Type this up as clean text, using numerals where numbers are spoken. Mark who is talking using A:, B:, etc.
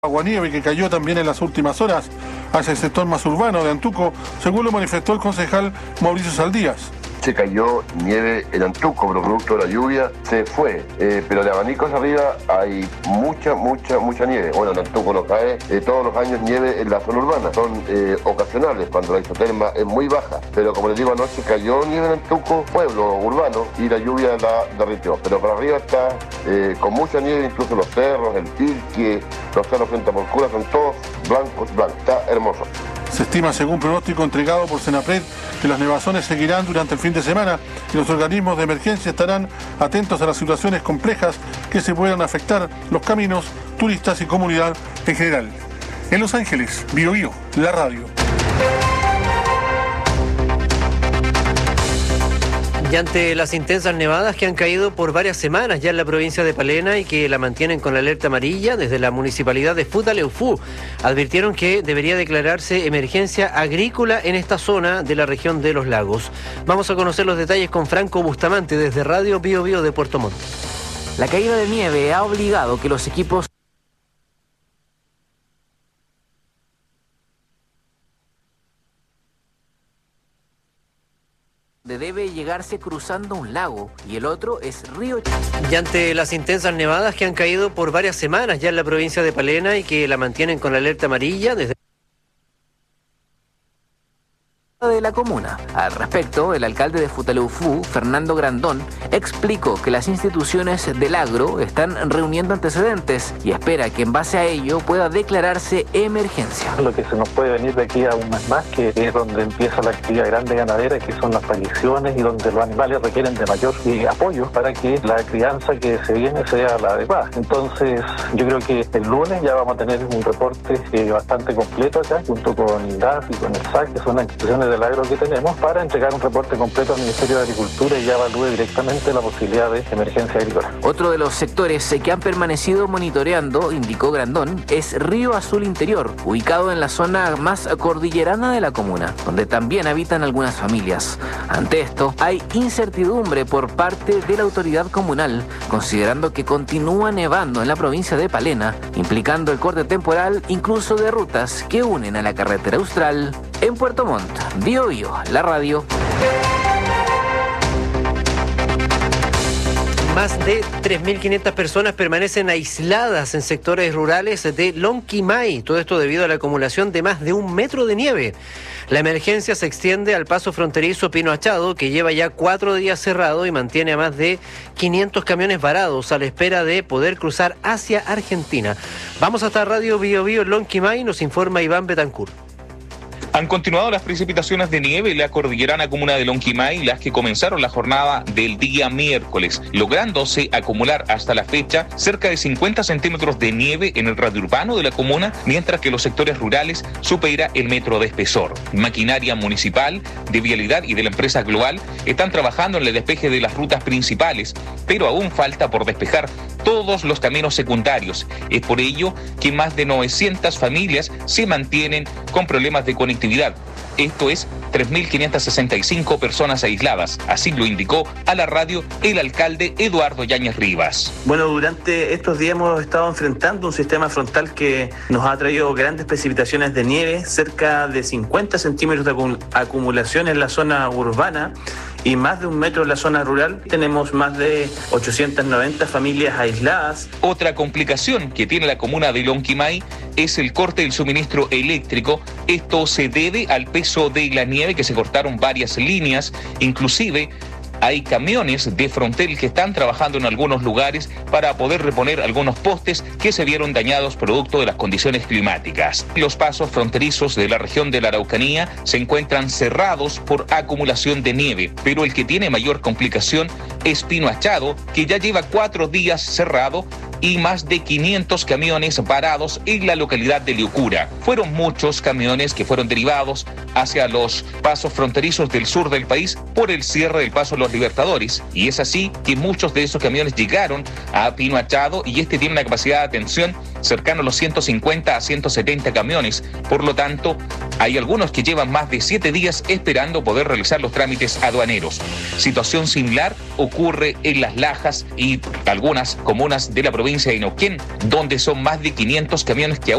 A: Aguanieve que cayó también en las últimas horas hacia el sector más urbano de Antuco, según lo manifestó el concejal Mauricio Saldías.
B: Se cayó nieve en Antuco, pero producto de la lluvia se fue, pero de abanicos arriba hay mucha nieve. Bueno, en Antuco no cae todos los años nieve en la zona urbana, son ocasionales cuando la isoterma es muy baja, pero como les digo, anoche cayó nieve en Antuco, pueblo urbano, y la lluvia la derritió, pero para arriba está con mucha nieve, incluso los cerros, el Tilque, los cerros frente a Porcura, son todos blancos, está hermoso.
A: Se estima, según pronóstico entregado por Senapred, que las nevazones seguirán durante el fin de semana y los organismos de emergencia estarán atentos a las situaciones complejas que se puedan afectar los caminos, turistas y comunidad en general. En Los Ángeles, Biobío, la radio.
C: Y ante las intensas nevadas que han caído por varias semanas ya en la provincia de Palena y que la mantienen con la alerta amarilla, desde la municipalidad de Futaleufú advirtieron que debería declararse emergencia agrícola en esta zona de la región de los lagos. Vamos a conocer los detalles con Franco Bustamante desde Radio Biobío de Puerto Montt.
D: La caída de nieve ha obligado que los equipos debe llegarse cruzando un lago y el otro es Río.
C: Y ante las intensas nevadas que han caído por varias semanas ya en la provincia de Palena y que la mantienen con la alerta amarilla desde
D: de la comuna. Al respecto, el alcalde de Futaleufú, Fernando Grandón, explicó que las instituciones del agro están reuniendo antecedentes y espera que en base a ello pueda declararse emergencia.
E: Lo que se nos puede venir de aquí a un mes más, que es donde empieza la actividad grande ganadera, que son las pariciones y donde los animales requieren de mayor apoyo para que la crianza que se viene sea la adecuada. Entonces, yo creo que el lunes ya vamos a tener un reporte bastante completo acá, junto con INDAF y con el SAC, que son las instituciones del agro que tenemos, para entregar un reporte completo al Ministerio de Agricultura y ya evalúe directamente la posibilidad de emergencia agrícola.
D: Otro de los sectores que han permanecido monitoreando, indicó Grandón, es Río Azul Interior, ubicado en la zona más cordillerana de la comuna, donde también habitan algunas familias. Ante esto, hay incertidumbre por parte de la autoridad comunal, considerando que continúa nevando en la provincia de Palena, implicando el corte temporal incluso de rutas que unen a la carretera austral. En Puerto Montt, Biobío, la radio.
C: Más de 3.500 personas permanecen aisladas en sectores rurales de Lonquimay, todo esto debido a la acumulación de más de 1 metro de nieve. La emergencia se extiende al paso fronterizo Pino Achado, que lleva ya 4 días cerrado y mantiene a más de 500 camiones varados a la espera de poder cruzar hacia Argentina. Vamos hasta Radio Biobío en Lonquimay, nos informa Iván Betancourt.
F: Han continuado las precipitaciones de nieve en la cordillerana comuna de Lonquimay, las que comenzaron la jornada del día miércoles, lográndose acumular hasta la fecha cerca de 50 centímetros de nieve en el radio urbano de la comuna, mientras que los sectores rurales supera el metro de espesor. Maquinaria municipal, de vialidad y de la empresa Global están trabajando en el despeje de las rutas principales, pero aún falta por despejar todos los caminos secundarios. Es por ello que más de 900 familias se mantienen con problemas de conectividad. Esto es 3.565 personas aisladas, así lo indicó a la radio el alcalde Eduardo Yáñez Rivas.
G: Bueno, durante estos días hemos estado enfrentando un sistema frontal que nos ha traído grandes precipitaciones de nieve, cerca de 50 centímetros de acumulación en la zona urbana y más de 1 metro en la zona rural. Tenemos más de 890 familias aisladas.
F: Otra complicación que tiene la comuna de Lonquimay es el corte del suministro eléctrico. Esto se debe al peso de la nieve, que se cortaron varias líneas, inclusive hay camiones de Frontel que están trabajando en algunos lugares para poder reponer algunos postes que se vieron dañados producto de las condiciones climáticas. Los pasos fronterizos de la región de la Araucanía se encuentran cerrados por acumulación de nieve, pero el que tiene mayor complicación es Pino Achado, que ya lleva 4 días cerrado y más de 500 camiones varados en la localidad de Liucura. Fueron muchos camiones que fueron derivados hacia los pasos fronterizos del sur del país por el cierre del paso Los Libertadores, y es así que muchos de esos camiones llegaron a Pino Achado y este tiene una capacidad de atención cercano a los 150 a 170 camiones. Por lo tanto, hay algunos que llevan más de 7 días esperando poder realizar los trámites aduaneros. Situación similar ocurre en Las Lajas y algunas comunas de la provincia de Neuquén, donde son más de 500 camiones que